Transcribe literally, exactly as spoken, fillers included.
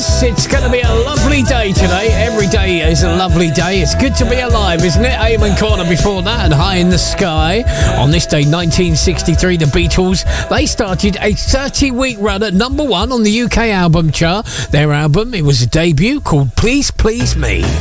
is. It's going to be a lovely day today. Every day is a lovely day. It's good to be alive, isn't it? Amen Corner before that, and High in the Sky. On this day, nineteen sixty-three, the Beatles, they started a thirty-week run at number one on the U K album chart. Their album, it was a debut called Please Please Me.